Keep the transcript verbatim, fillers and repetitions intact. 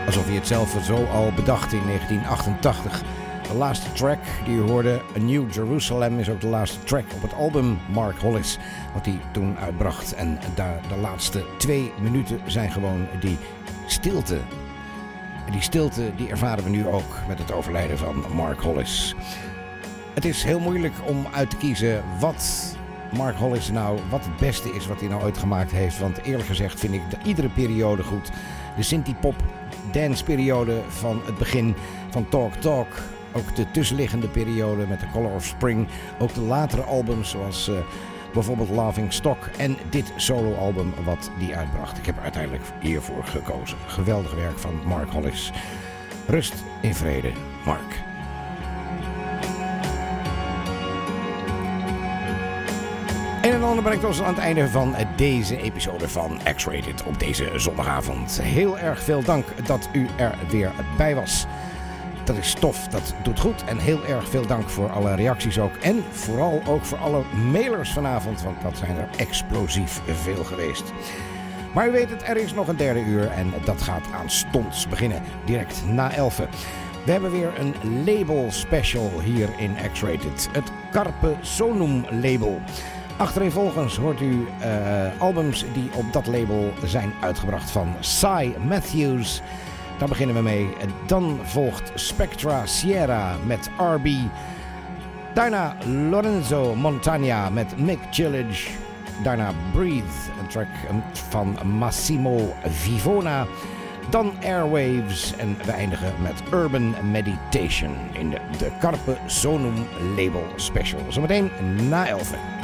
Alsof hij het zelf zo al bedacht in negentien achtentachtig. De laatste track die u hoorde, A New Jerusalem, is ook de laatste track op het album Mark Hollis, wat hij toen uitbracht. En daar de laatste twee minuten zijn gewoon die stilte. En die stilte die ervaren we nu ook met het overlijden van Mark Hollis. Het is heel moeilijk om uit te kiezen wat Mark Hollis nou, wat het beste is wat hij nou ooit gemaakt heeft. Want eerlijk gezegd vind ik de, iedere periode goed. De synthie-pop dance periode van het begin van Talk Talk. Ook de tussenliggende periode met The Color of Spring. Ook de latere albums zoals uh, bijvoorbeeld Laughing Stock. En dit soloalbum wat die uitbracht. Ik heb uiteindelijk hiervoor gekozen. Geweldig werk van Mark Hollis. Rust in vrede, Mark. Een en ander brengt ons aan het einde van deze episode van X-Rated op deze zondagavond. Heel erg veel dank dat u er weer bij was. Dat is tof, dat doet goed. En heel erg veel dank voor alle reacties ook. En vooral ook voor alle mailers vanavond, want dat zijn er explosief veel geweest. Maar u weet het, er is nog een derde uur en dat gaat aanstonds beginnen, direct na elfen. We hebben weer een label special hier in X-Rated. Het Carpe Sonum label. Achtereenvolgens hoort u uh, albums die op dat label zijn uitgebracht van Cy Matthews. Daar beginnen we mee. Dan volgt Spectra Sierra met R B. Daarna Lorenzo Montagna met Mick Gillage. Daarna Breathe, een track van Massimo Vivona. Dan Airwaves en we eindigen met Urban Meditation in de, de Carpe Sonum label special. Zometeen na elfen.